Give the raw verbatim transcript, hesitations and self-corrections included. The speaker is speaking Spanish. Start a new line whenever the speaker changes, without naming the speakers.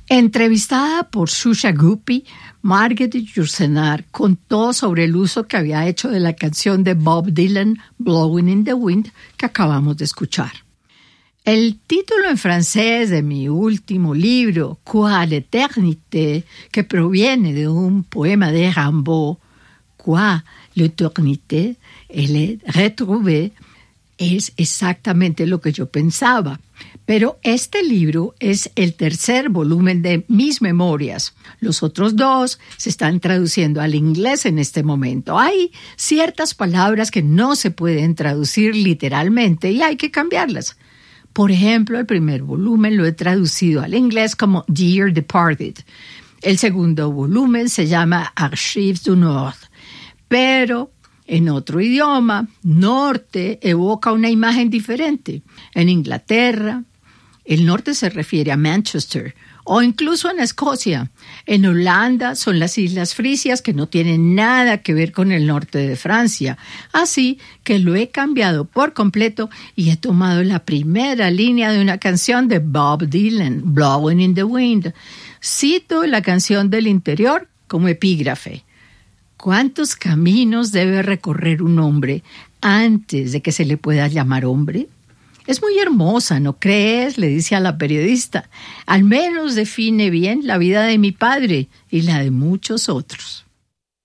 Entrevistada por Shusha Guppy, Margaret Yourcenar contó sobre el uso que había hecho de la canción de Bob Dylan, Blowing in the Wind, que acabamos de escuchar. El título en francés de mi último libro, Quoi l'éternité, que proviene de un poema de Rimbaud, Quoi l'éternité, elle retrouvé, es exactamente lo que yo pensaba. Pero este libro es el tercer volumen de mis memorias. Los otros dos se están traduciendo al inglés en este momento. Hay ciertas palabras que no se pueden traducir literalmente y hay que cambiarlas. Por ejemplo, el primer volumen lo he traducido al inglés como Dear Departed. El segundo volumen se llama Archives du Nord. Pero en otro idioma, norte evoca una imagen diferente. En Inglaterra, el norte se refiere a Manchester, o incluso en Escocia. En Holanda son las Islas Frisias, que no tienen nada que ver con el norte de Francia. Así que lo he cambiado por completo y he tomado la primera línea de una canción de Bob Dylan, Blowing in the Wind. Cito la canción del interior como epígrafe. ¿Cuántos caminos debe recorrer un hombre antes de que se le pueda llamar hombre? Es muy hermosa, ¿no crees?, le dice a la periodista. Al menos define bien la vida de mi padre y la de muchos otros.